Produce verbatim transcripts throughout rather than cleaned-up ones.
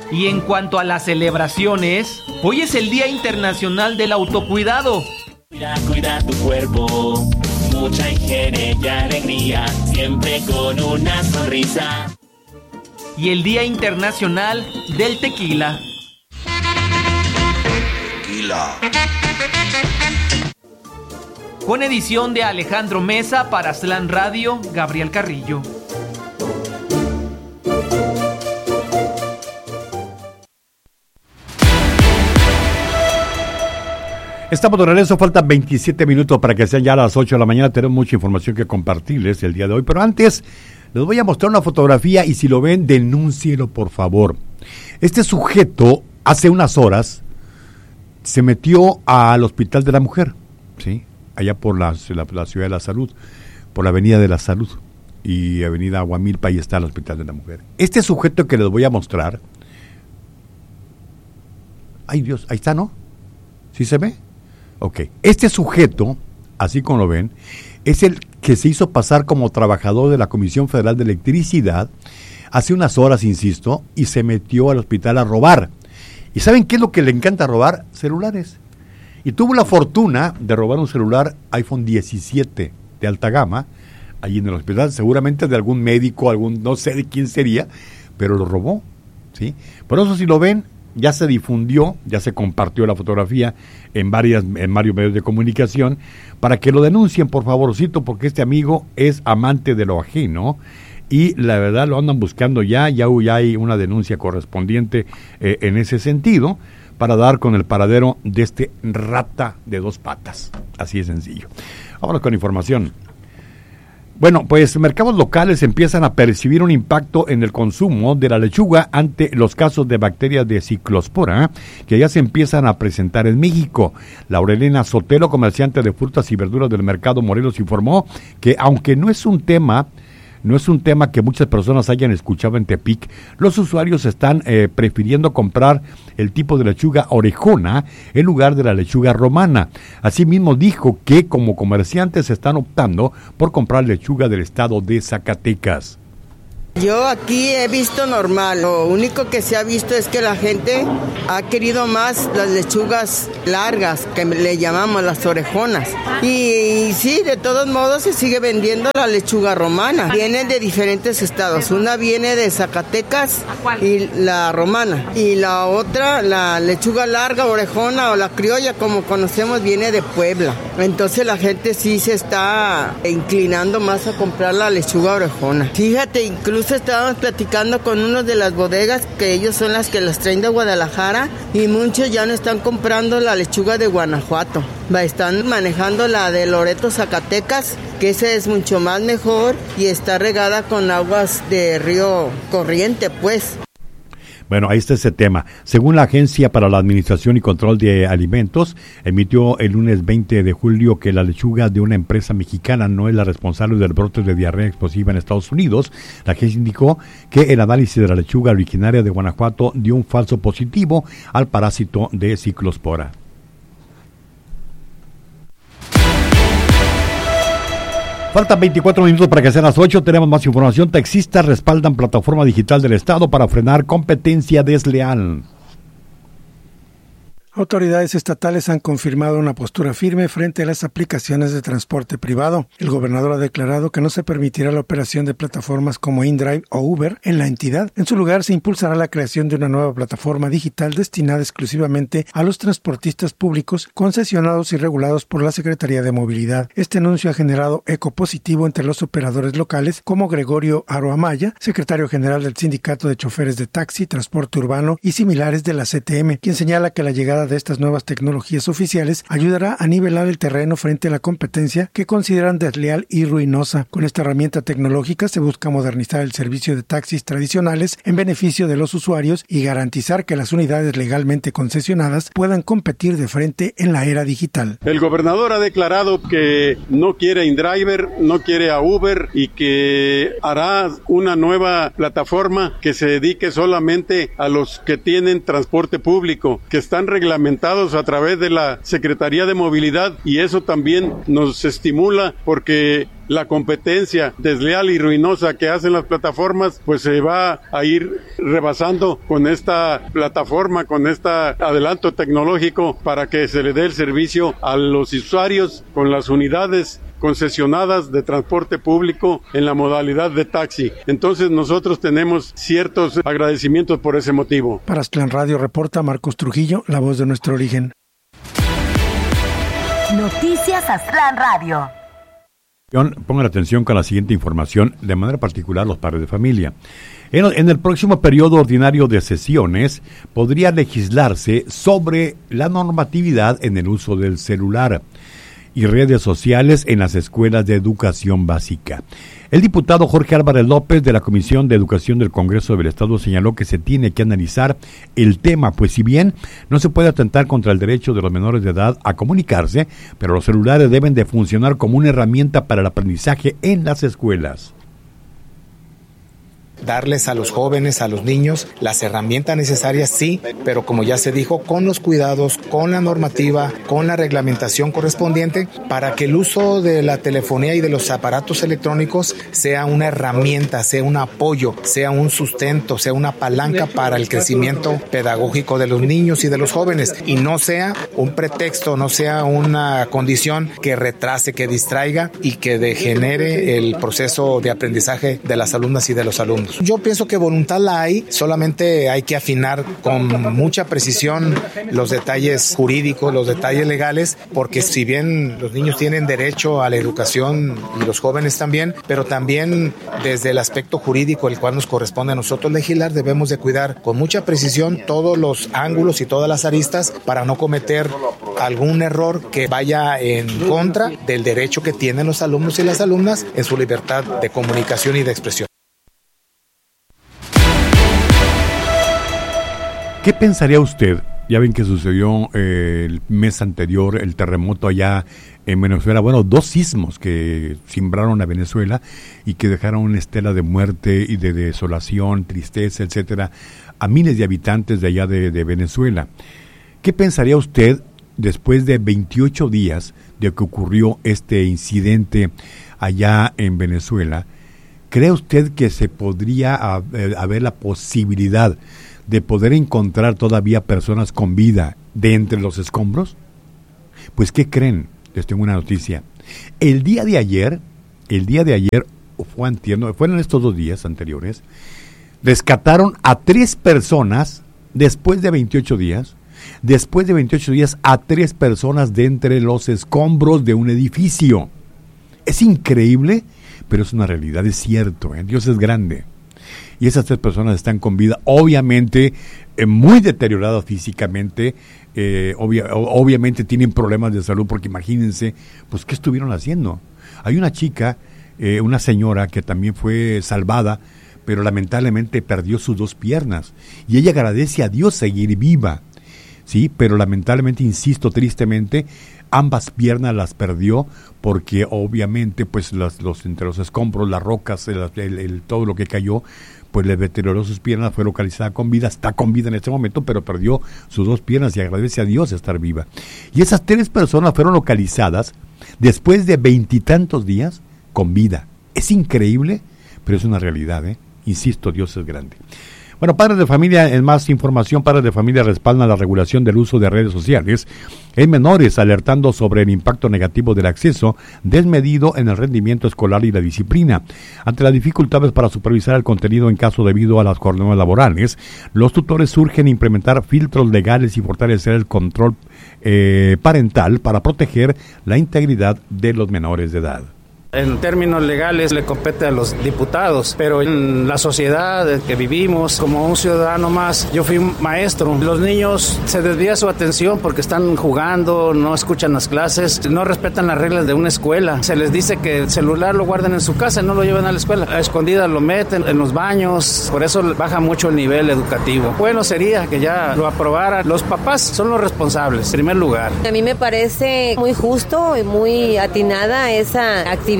Y en cuanto a las celebraciones, hoy es el Día Internacional del Autocuidado. Cuida, cuida tu cuerpo, mucha higiene y alegría, siempre con una sonrisa. Y el Día Internacional del Tequila. Tequila. Con edición de Alejandro Mesa para Slam Radio, Gabriel Carrillo. Estamos de regreso, faltan veintisiete minutos para que sean ya las ocho de la mañana. Tenemos mucha información que compartirles el día de hoy, pero antes les voy a mostrar una fotografía y si lo ven, denúncielo por favor. Este sujeto hace unas horas se metió al Hospital de la Mujer, ¿sí? Allá por la, la, la Ciudad de la Salud, por la Avenida de la Salud y Avenida Aguamilpa, ahí está el Hospital de la Mujer. Este sujeto que les voy a mostrar, ay Dios, ahí está, ¿no? ¿Sí se ve? Ok, este sujeto, así como lo ven, es el que se hizo pasar como trabajador de la Comisión Federal de Electricidad hace unas horas, insisto, y se metió al hospital a robar. ¿Y saben qué es lo que le encanta robar? Celulares. Y tuvo la fortuna de robar un celular iPhone diecisiete de alta gama, allí en el hospital, seguramente de algún médico, algún no sé de quién sería, pero lo robó, ¿sí? Por eso si lo ven, ya se difundió, ya se compartió la fotografía en varias, en varios medios de comunicación, para que lo denuncien, por favorcito, porque este amigo es amante de lo ajeno, y la verdad lo andan buscando ya, ya, ya hay una denuncia correspondiente eh, en ese sentido, para dar con el paradero de este rata de dos patas, así de sencillo. Vámonos con información. Bueno, pues mercados locales empiezan a percibir un impacto en el consumo de la lechuga ante los casos de bacterias de ciclospora que ya se empiezan a presentar en México. Laurelena Sotelo, comerciante de frutas y verduras del mercado Morelos, informó que aunque no es un tema No es un tema que muchas personas hayan escuchado en Tepic, los usuarios están eh, prefiriendo comprar el tipo de lechuga orejona en lugar de la lechuga romana. Asimismo dijo que como comerciantes están optando por comprar lechuga del estado de Zacatecas. Yo aquí he visto normal, lo único que se ha visto es que la gente ha querido más las lechugas largas, que le llamamos las orejonas. Y, y sí, de todos modos se sigue vendiendo la lechuga romana. Vienen de diferentes estados, una viene de Zacatecas y la romana. Y la otra, la lechuga larga, orejona o la criolla como conocemos, viene de Puebla. Entonces la gente sí se está inclinando más a comprar la lechuga orejona. Fíjate, incluso estábamos platicando con unos de las bodegas que ellos son las que las traen de Guadalajara y muchos ya no están comprando la lechuga de Guanajuato. Están manejando la de Loreto, Zacatecas, que esa es mucho más mejor y está regada con aguas de río corriente, pues. Bueno, ahí está ese tema. Según la Agencia para la Administración y Control de Alimentos, emitió el lunes veinte de julio que la lechuga de una empresa mexicana no es la responsable del brote de diarrea explosiva en Estados Unidos. La agencia indicó que el análisis de la lechuga originaria de Guanajuato dio un falso positivo al parásito de ciclospora. Faltan veinticuatro minutos para que sean las ocho. Tenemos más información. Taxistas respaldan plataforma digital del Estado para frenar competencia desleal. Autoridades estatales han confirmado una postura firme frente a las aplicaciones de transporte privado. El gobernador ha declarado que no se permitirá la operación de plataformas como InDrive o Uber en la entidad. En su lugar, se impulsará la creación de una nueva plataforma digital destinada exclusivamente a los transportistas públicos concesionados y regulados por la Secretaría de Movilidad. Este anuncio ha generado eco positivo entre los operadores locales como Gregorio Aro Amaya, secretario general del Sindicato de Choferes de Taxi, Transporte Urbano y similares de la C T M, quien señala que la llegada de estas nuevas tecnologías oficiales ayudará a nivelar el terreno frente a la competencia que consideran desleal y ruinosa. Con esta herramienta tecnológica se busca modernizar el servicio de taxis tradicionales en beneficio de los usuarios y garantizar que las unidades legalmente concesionadas puedan competir de frente en la era digital. El gobernador ha declarado que no quiere a InDriver, no quiere a Uber y que hará una nueva plataforma que se dedique solamente a los que tienen transporte público, que están reglamentando reglamentados a través de la Secretaría de Movilidad, y eso también nos estimula porque la competencia desleal y ruinosa que hacen las plataformas pues se va a ir rebasando con esta plataforma, con este adelanto tecnológico para que se le dé el servicio a los usuarios con las unidades concesionadas de transporte público en la modalidad de taxi. Entonces nosotros tenemos ciertos agradecimientos por ese motivo. Para Aztlán Radio reporta Marcos Trujillo, la voz de nuestro origen. Noticias Aztlán Radio. Pongan atención con la siguiente información, de manera particular los padres de familia. En, en el próximo periodo ordinario de sesiones podría legislarse sobre la normatividad en el uso del celular y redes sociales en las escuelas de educación básica. El diputado Jorge Álvarez López de la Comisión de Educación del Congreso del Estado señaló que se tiene que analizar el tema, pues si bien no se puede atentar contra el derecho de los menores de edad a comunicarse, pero los celulares deben de funcionar como una herramienta para el aprendizaje en las escuelas. Darles a los jóvenes, a los niños, las herramientas necesarias, sí, pero como ya se dijo, con los cuidados, con la normativa, con la reglamentación correspondiente, para que el uso de la telefonía y de los aparatos electrónicos sea una herramienta, sea un apoyo, sea un sustento, sea una palanca para el crecimiento pedagógico de los niños y de los jóvenes, y no sea un pretexto, no sea una condición que retrase, que distraiga y que degenere el proceso de aprendizaje de las alumnas y de los alumnos. Yo pienso que voluntad la hay, solamente hay que afinar con mucha precisión los detalles jurídicos, los detalles legales, porque si bien los niños tienen derecho a la educación y los jóvenes también, pero también desde el aspecto jurídico, el cual nos corresponde a nosotros legislar, debemos de cuidar con mucha precisión todos los ángulos y todas las aristas para no cometer algún error que vaya en contra del derecho que tienen los alumnos y las alumnas en su libertad de comunicación y de expresión. ¿Qué pensaría usted? Ya ven que sucedió eh, el mes anterior el terremoto allá en Venezuela. Bueno, dos sismos que cimbraron a Venezuela y que dejaron una estela de muerte y de desolación, tristeza, etcétera, a miles de habitantes de allá de, de Venezuela. ¿Qué pensaría usted después de veintiocho días de que ocurrió este incidente allá en Venezuela? ¿Cree usted que se podría haber la posibilidad de poder encontrar todavía personas con vida de entre los escombros? Pues, ¿qué creen? Les tengo una noticia. El día de ayer, el día de ayer, fue antier, no, fueron estos dos días anteriores, rescataron a tres personas, después de veintiocho días, después de veintiocho días, a tres personas de entre los escombros de un edificio. Es increíble, pero es una realidad, es cierto, ¿eh? Dios es grande. Y esas tres personas están con vida, obviamente eh, muy deterioradas físicamente, eh, obvia, obviamente tienen problemas de salud, porque imagínense, pues, ¿qué estuvieron haciendo? Hay una chica, eh, una señora que también fue salvada, pero lamentablemente perdió sus dos piernas, y ella agradece a Dios seguir viva, sí, pero lamentablemente, insisto, tristemente, ambas piernas las perdió porque obviamente pues los, los entre los escombros, las rocas, el, el, el, todo lo que cayó, pues le deterioró sus piernas, fue localizada con vida, está con vida en este momento, pero perdió sus dos piernas y agradece a Dios estar viva. Y esas tres personas fueron localizadas después de veintitantos días con vida. Es increíble, pero es una realidad, ¿eh? Insisto, Dios es grande. Bueno, padres de familia, en más información, padres de familia respaldan la regulación del uso de redes sociales en menores, alertando sobre el impacto negativo del acceso desmedido en el rendimiento escolar y la disciplina. Ante las dificultades para supervisar el contenido en caso debido a las jornadas laborales, los tutores urgen implementar filtros legales y fortalecer el control eh, parental para proteger la integridad de los menores de edad. En términos legales le compete a los diputados, pero en la sociedad en que vivimos, como un ciudadano más, yo fui un maestro. Los niños se desvía su atención porque están jugando, no escuchan las clases, no respetan las reglas de una escuela. Se les dice que el celular lo guarden en su casa, no lo lleven a la escuela. A escondidas lo meten en los baños, por eso baja mucho el nivel educativo. Bueno sería que ya lo aprobaran. Los papás son los responsables, en primer lugar. A mí me parece muy justo y muy atinada esa actividad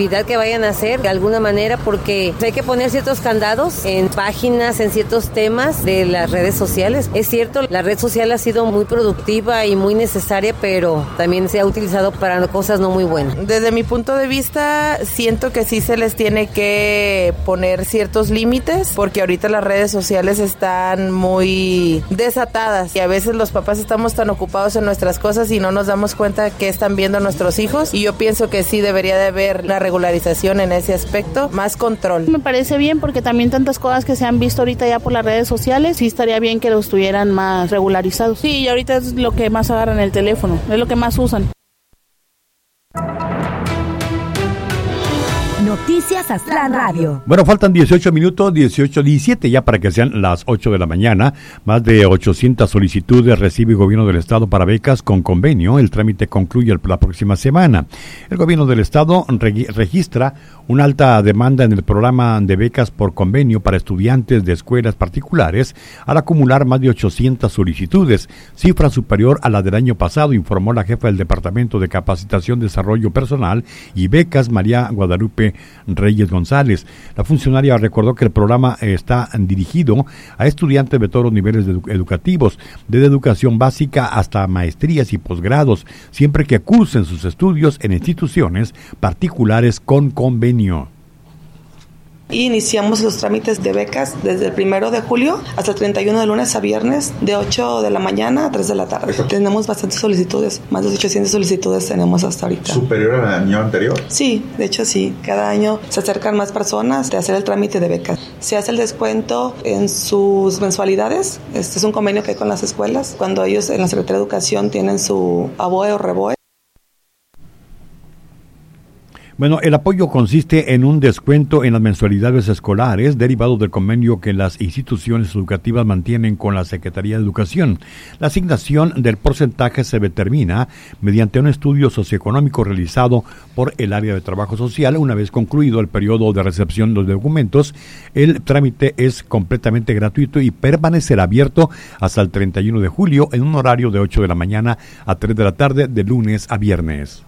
publicidad que vayan a hacer de alguna manera, porque hay que poner ciertos candados en páginas, en ciertos temas de las redes sociales. Es cierto, la red social ha sido muy productiva y muy necesaria, pero también se ha utilizado para cosas no muy buenas. Desde mi punto de vista, siento que sí se les tiene que poner ciertos límites, porque ahorita las redes sociales están muy desatadas y a veces los papás estamos tan ocupados en nuestras cosas y no nos damos cuenta que están viendo nuestros hijos, y yo pienso que sí debería de haber una regularización en ese aspecto, más control. Me parece bien, porque también tantas cosas que se han visto ahorita ya por las redes sociales, sí estaría bien que los tuvieran más regularizados. Sí, y ahorita es lo que más agarran el teléfono, es lo que más usan. Noticias Aztlán Radio. Bueno, faltan dieciocho minutos, dieciocho, diecisiete ya para que sean las ocho de la mañana. Más de ochocientas solicitudes recibe el gobierno del estado para becas con convenio. El trámite concluye el, la próxima semana. El gobierno del estado re, registra una alta demanda en el programa de becas por convenio para estudiantes de escuelas particulares, al acumular más de ochocientas solicitudes, cifra superior a la del año pasado, informó la jefa del Departamento de Capacitación, Desarrollo Personal y Becas, María Guadalupe Reyes González. La funcionaria recordó que el programa está dirigido a estudiantes de todos los niveles edu- educativos, desde educación básica hasta maestrías y posgrados, siempre que cursen sus estudios en instituciones particulares con convenio. Y iniciamos los trámites de becas desde el primero de julio hasta el treinta y uno de lunes a viernes, de ocho de la mañana a tres de la tarde. Tenemos bastantes solicitudes, más de ochocientas solicitudes tenemos hasta ahorita. ¿Superior al año anterior? Sí, de hecho sí. Cada año se acercan más personas de hacer el trámite de becas. Se hace el descuento en sus mensualidades. Este es un convenio que hay con las escuelas. Cuando ellos en la Secretaría de Educación tienen su ABOE o REBOE. Bueno, el apoyo consiste en un descuento en las mensualidades escolares derivado del convenio que las instituciones educativas mantienen con la Secretaría de Educación. La asignación del porcentaje se determina mediante un estudio socioeconómico realizado por el área de trabajo social. Una vez concluido el periodo de recepción de los documentos, el trámite es completamente gratuito y permanecerá abierto hasta el treinta y uno de julio en un horario de ocho de la mañana a tres de la tarde de lunes a viernes.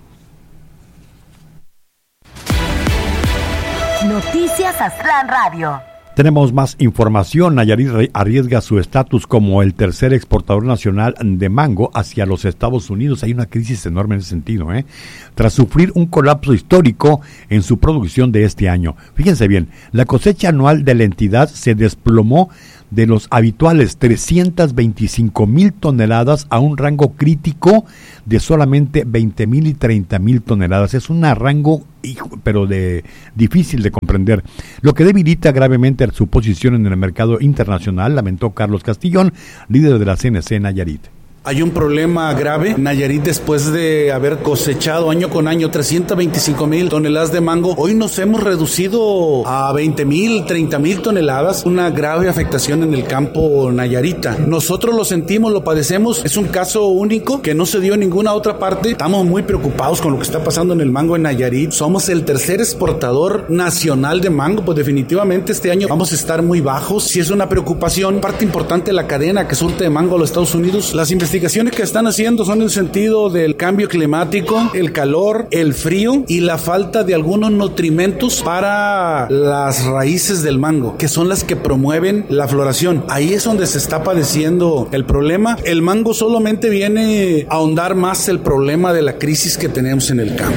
Noticias Aztlán Radio. Tenemos más información. Nayarit arriesga su estatus como el tercer exportador nacional de mango hacia los Estados Unidos. Hay una crisis enorme en ese sentido, ¿eh? Tras sufrir un colapso histórico en su producción de este año. Fíjense bien, la cosecha anual de la entidad se desplomó de los habituales trescientas veinticinco mil toneladas a un rango crítico de solamente veinte mil y treinta mil toneladas. Es un rango, pero de difícil de comprender, lo que debilita gravemente su posición en el mercado internacional, lamentó Carlos Castillón, líder de la C N C Nayarit. Hay un problema grave. Nayarit, después de haber cosechado año con año trescientas veinticinco mil toneladas de mango, hoy nos hemos reducido a veinte mil, treinta mil toneladas. Una grave afectación en el campo nayarita. Nosotros lo sentimos, lo padecemos. Es un caso único que no se dio en ninguna otra parte. Estamos muy preocupados con lo que está pasando en el mango en Nayarit. Somos el tercer exportador nacional de mango. Pues definitivamente este año vamos a estar muy bajos. Si es una preocupación, parte importante de la cadena que surte de mango a los Estados Unidos. Las investigaciones Las investigaciones que están haciendo son en el sentido del cambio climático, el calor, el frío y la falta de algunos nutrimentos para las raíces del mango, que son las que promueven la floración. Ahí es donde se está padeciendo el problema. El mango solamente viene a ahondar más el problema de la crisis que tenemos en el campo.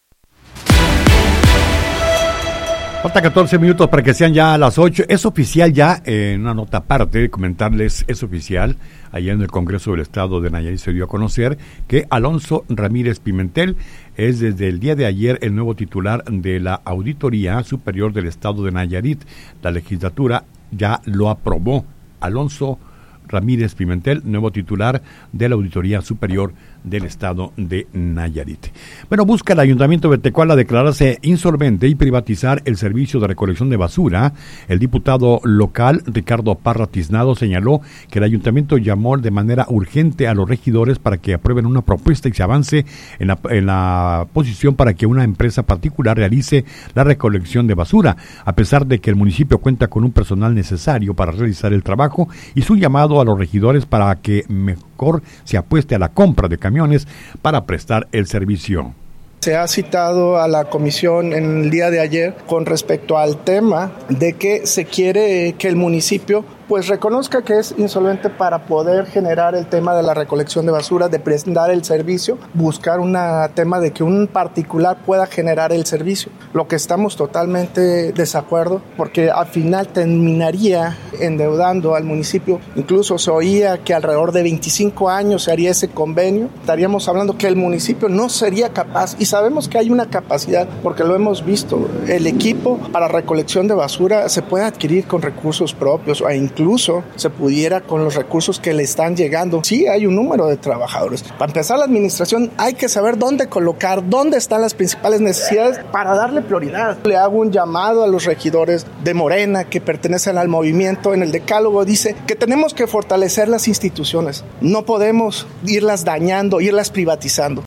Falta catorce minutos para que sean ya las ocho. Es oficial ya, en eh, una nota aparte, comentarles, es oficial, allá en el Congreso del Estado de Nayarit se dio a conocer que Alonso Ramírez Pimentel es desde el día de ayer el nuevo titular de la Auditoría Superior del Estado de Nayarit. La legislatura ya lo aprobó. Alonso Ramírez Pimentel, nuevo titular de la Auditoría Superior del Estado de Nayarit. Bueno, busca el Ayuntamiento de Tecuala declararse insolvente y privatizar el servicio de recolección de basura. El diputado local, Ricardo Parra Tiznado, señaló que el Ayuntamiento llamó de manera urgente a los regidores para que aprueben una propuesta y se avance en la, en la posición para que una empresa particular realice la recolección de basura, a pesar de que el municipio cuenta con un personal necesario para realizar el trabajo, y su llamado a los regidores para que mejor se apueste a la compra de camiones para prestar el servicio. Se ha citado a la comisión en el día de ayer con respecto al tema de que se quiere que el municipio pues reconozca que es insolvente para poder generar el tema de la recolección de basura, de prestar el servicio, buscar un tema de que un particular pueda generar el servicio, lo que estamos totalmente desacuerdo, porque al final terminaría endeudando al municipio. Incluso se oía que alrededor de veinticinco años se haría ese convenio, estaríamos hablando que el municipio no sería capaz, y sabemos que hay una capacidad, porque lo hemos visto, el equipo para recolección de basura se puede adquirir con recursos propios, o incluso se pudiera con los recursos que le están llegando. Sí, hay un número de trabajadores. Para empezar, la administración hay que saber dónde colocar, dónde están las principales necesidades para darle prioridad. Le hago un llamado a los regidores de Morena que pertenecen al movimiento. En el decálogo dice que tenemos que fortalecer las instituciones. No podemos irlas dañando, irlas privatizando.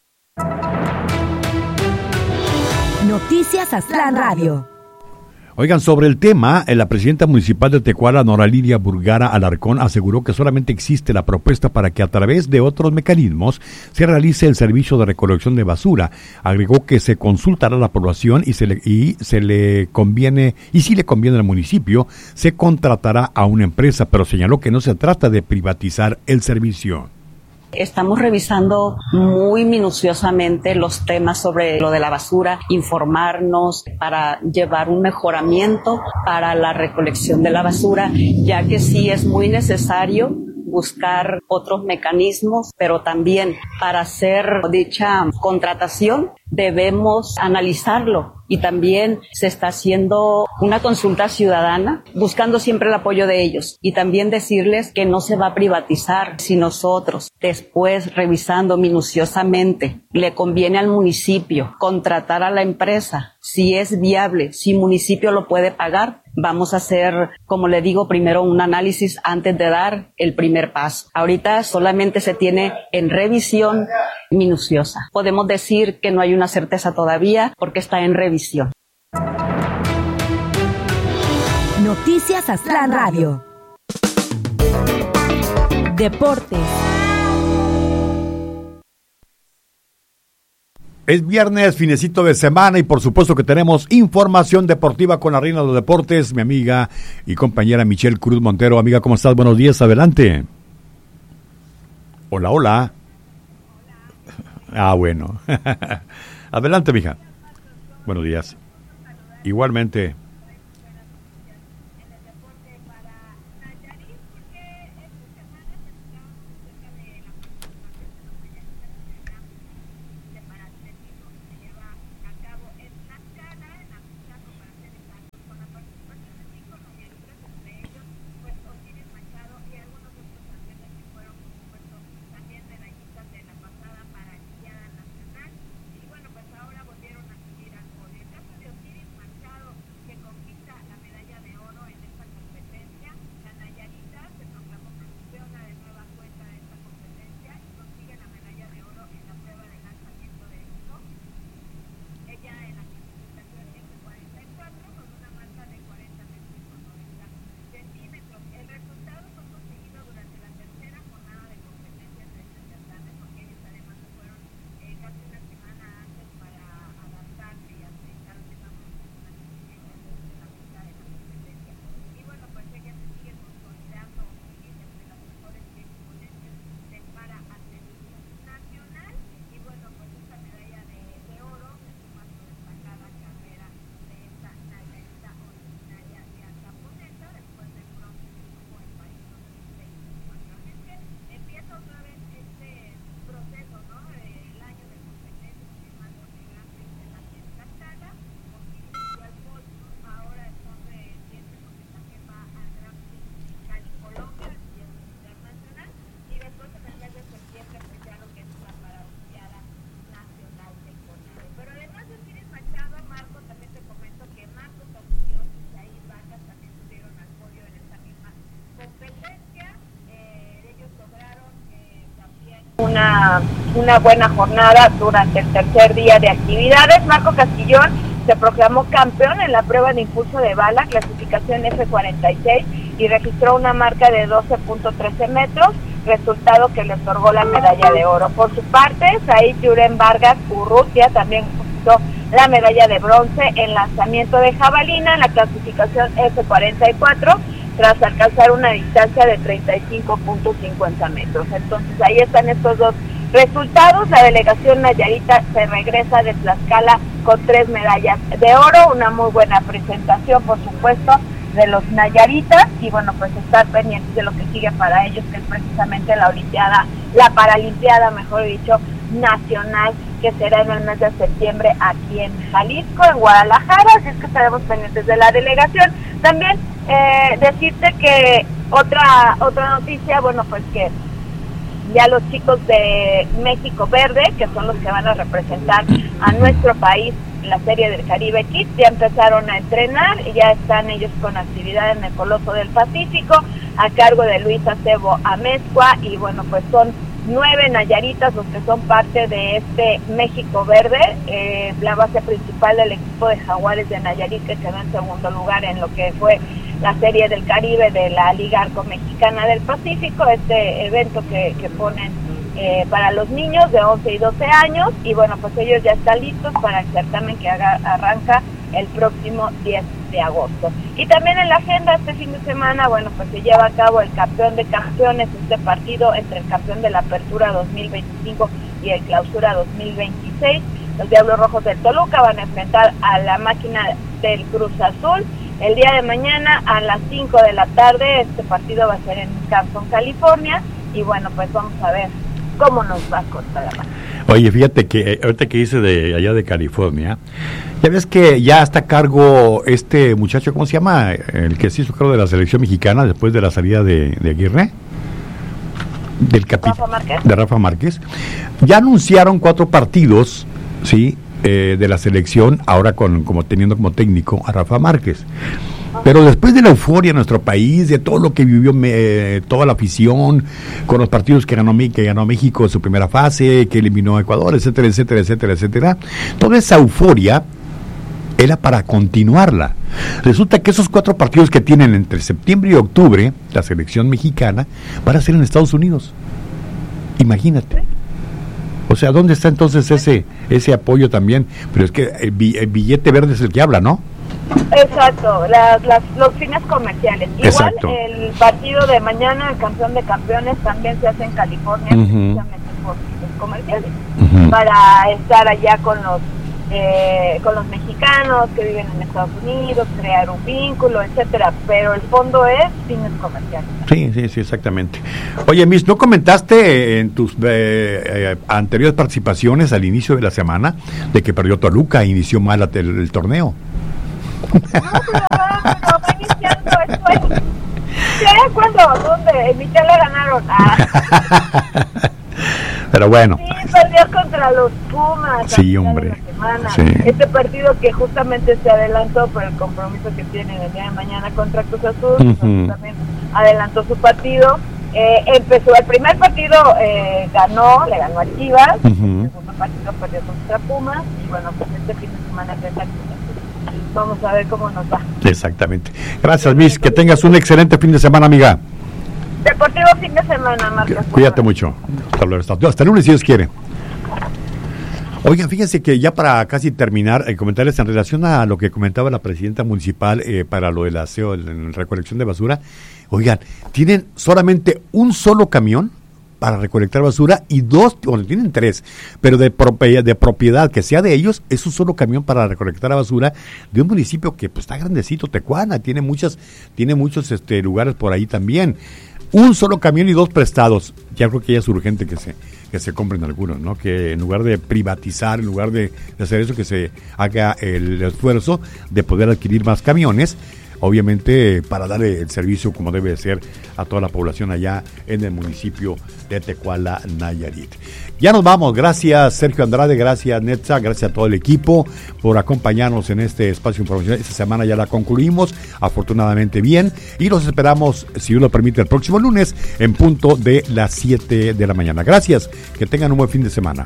Noticias Aztlán Radio. Oigan, sobre el tema, la presidenta municipal de Tecuala, Nora Lidia Burgara Alarcón, aseguró que solamente existe la propuesta para que a través de otros mecanismos se realice el servicio de recolección de basura. Agregó que se consultará a la población y se le, y se le conviene, y si le conviene al municipio, se contratará a una empresa, pero señaló que no se trata de privatizar el servicio. Estamos revisando muy minuciosamente los temas sobre lo de la basura, informarnos para llevar un mejoramiento para la recolección de la basura, ya que sí es muy necesario buscar otros mecanismos, pero también para hacer dicha contratación debemos analizarlo. Y también se está haciendo una consulta ciudadana, buscando siempre el apoyo de ellos. Y también decirles que no se va a privatizar si nosotros, después revisando minuciosamente, le conviene al municipio contratar a la empresa, si es viable, si el municipio lo puede pagar, vamos a hacer, como le digo, primero un análisis antes de dar el primer paso. Ahorita solamente se tiene en revisión minuciosa. Podemos decir que no hay una certeza todavía porque está en revisión. Noticias Aztlán Radio. Deportes. Es viernes, finecito de semana y por supuesto que tenemos información deportiva con la reina de los deportes, mi amiga y compañera Michelle Cruz Montero. Amiga, ¿cómo estás? Buenos días, adelante. Hola, hola. Ah, bueno. Adelante, mija. Buenos días. Igualmente. Una, una buena jornada durante el tercer día de actividades. Marco Castillón se proclamó campeón en la prueba de impulso de bala, clasificación F cuarenta y seis, y registró una marca de doce punto trece metros. resultado que le otorgó la medalla de oro. Por su parte, Said Yuren Vargas Urrutia también conquistó la medalla de bronce en lanzamiento de jabalina en la clasificación F cuarenta y cuatro, tras alcanzar una distancia de treinta y cinco punto cincuenta metros. Entonces ahí están estos dos resultados. La delegación nayarita se regresa de Tlaxcala con tres medallas de oro, una muy buena presentación, por supuesto, de los nayaritas, y bueno, pues estar pendientes de lo que sigue para ellos, que es precisamente la olimpiada, la paralimpiada, mejor dicho, nacional, que será en el mes de septiembre aquí en Jalisco, en Guadalajara, así es que estaremos pendientes de la delegación. También eh, decirte que otra otra noticia, bueno, pues que ya los chicos de México Verde, que son los que van a representar a nuestro país en la Serie del Caribe Kids, ya empezaron a entrenar y ya están ellos con actividad en el Coloso del Pacífico, a cargo de Luis Acebo Amezcua, y bueno, pues son nueve nayaritas los que son parte de este México Verde, eh, la base principal del equipo de Jaguares de Nayarit, que quedó en segundo lugar en lo que fue la Serie del Caribe de la Liga Arco Mexicana del Pacífico, este evento que, que ponen eh, para los niños de once y doce años, y bueno, pues ellos ya están listos para el certamen que haga, arranca el próximo diez de agosto. Y también en la agenda este fin de semana, bueno, pues se lleva a cabo el campeón de campeones, este partido entre el campeón de la Apertura dos mil veinticinco y el Clausura dos mil veintiséis. Los Diablos Rojos del Toluca van a enfrentar a la máquina del Cruz Azul el día de mañana a las cinco de la tarde. Este partido va a ser en Carson, California, y bueno, pues vamos a ver cómo nos va con la mano. Oye, fíjate que ahorita que dice de allá de California, ya ves que ya está a cargo este muchacho, ¿cómo se llama? El que se hizo cargo de la selección mexicana después de la salida de, de Aguirre, del capitán Rafa Márquez. de Rafa Márquez. Ya anunciaron cuatro partidos, sí, eh, de la selección, ahora con como teniendo como técnico a Rafa Márquez. Pero después de la euforia en nuestro país, de todo lo que vivió eh, toda la afición, con los partidos que ganó, que ganó México en su primera fase, que eliminó a Ecuador, etcétera, etcétera, etcétera, etcétera, toda esa euforia era para continuarla. Resulta que esos cuatro partidos que tienen entre septiembre y octubre, la selección mexicana, van a ser en Estados Unidos. Imagínate. O sea, ¿dónde está entonces ese ese apoyo también? Pero es que el, el billete verde es el que habla, ¿no? Exacto, las, las, los fines comerciales. Exacto. Igual el partido de mañana, el campeón de campeones, también se hace en California, uh-huh. precisamente por fines comerciales, uh-huh. para estar allá con los eh, con los mexicanos que viven en Estados Unidos, crear un vínculo, etcétera. Pero el fondo es fines comerciales. Sí, sí, sí, exactamente. Oye, Miss, ¿no comentaste en tus eh, eh, anteriores participaciones al inicio de la semana de que perdió Toluca e inició mal el, el torneo? No, pero no, va iniciando esto es. ¿Qué? ¿Cuándo? ¿Dónde? En mi tele ganaron. Ah. Pero bueno. Sí, perdió contra los Pumas. Sí, hombre. Sí. Este partido que justamente se adelantó por el compromiso que tienen el día de mañana contra Cruz Azul, uh-huh. también adelantó su partido. Eh, empezó el primer partido, eh, ganó, le ganó a Chivas. Uh-huh. El segundo partido perdió contra Pumas. Y bueno, pues este fin de semana empieza vamos a ver cómo nos va. Exactamente. Gracias, Miss. Que tengas un excelente fin de semana, amiga. Deportivo fin de semana, Marcos. Cuídate mucho. Hasta luego. Hasta el lunes, si Dios quiere. Oigan, fíjense que ya para casi terminar, eh, comentarles en relación a lo que comentaba la presidenta municipal eh, para lo del aseo, la recolección de basura. Oigan, tienen solamente un solo camión para recolectar basura y dos, bueno, tienen tres, pero de propiedad, de propiedad que sea de ellos, es un solo camión para recolectar la basura de un municipio que pues está grandecito, Tecuana, tiene muchas, tiene muchos este lugares por ahí también. Un solo camión y dos prestados. Ya creo que ya es urgente que se que se compren algunos, ¿no? Que en lugar de privatizar, en lugar de, de hacer eso, que se haga el esfuerzo de poder adquirir más camiones, obviamente para darle el servicio como debe ser a toda la población allá en el municipio de Tecuala, Nayarit. Ya nos vamos, gracias Sergio Andrade, gracias Netza, gracias a todo el equipo por acompañarnos en este espacio informacional. Esta semana ya la concluimos, afortunadamente bien, y los esperamos, si Dios lo permite, el próximo lunes en punto de las siete de la mañana. Gracias, que tengan un buen fin de semana.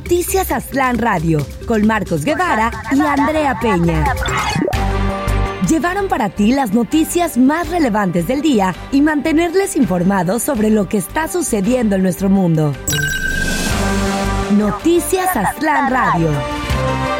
Noticias Aztlán Radio, con Marcos Guevara y Andrea Peña. Llevaron para ti las noticias más relevantes del día y mantenerles informados sobre lo que está sucediendo en nuestro mundo. Noticias Aztlán Radio.